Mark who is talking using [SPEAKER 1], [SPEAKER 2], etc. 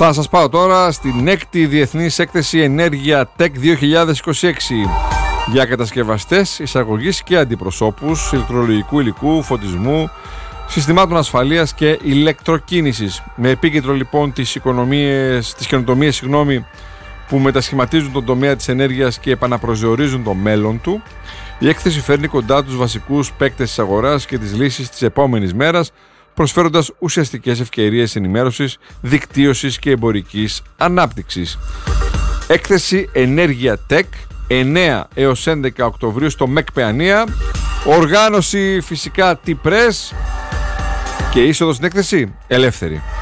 [SPEAKER 1] Θα σας πάω τώρα στην 6η Διεθνής Έκθεση Ενέργεια Tech 2026 για κατασκευαστές, εισαγωγής και αντιπροσώπους ηλεκτρολογικού υλικού, φωτισμού, συστημάτων ασφαλείας και ηλεκτροκίνησης. Με επίκεντρο λοιπόν τις καινοτομίες που μετασχηματίζουν τον τομέα της ενέργειας και επαναπροσδιορίζουν το μέλλον του, η έκθεση φέρνει κοντά τους βασικούς παίκτες της αγοράς και τις λύσεις της επόμενης μέρας, προσφέροντας ουσιαστικές ευκαιρίες ενημέρωσης, δικτύωσης και εμπορικής ανάπτυξης. Έκθεση Ενέργεια Tech, 9 έως 11 Οκτωβρίου στο ΜΕΚ Παιανία. Οργάνωση φυσικά T-Press και είσοδο στην έκθεση ελεύθερη.